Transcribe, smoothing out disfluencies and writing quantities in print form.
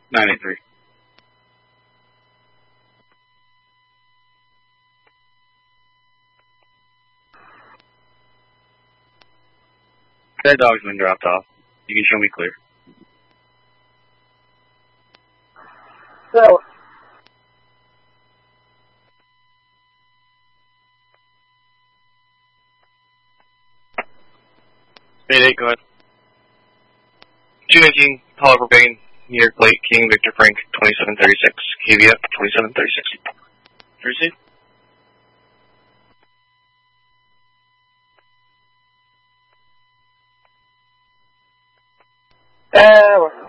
983. That dog's been dropped off. You can show me clear. So, 8-8, go ahead. 219, Hollywood Bane, New York Plate, King Victor Frank, 2736, KVF, 2736. Receive? we're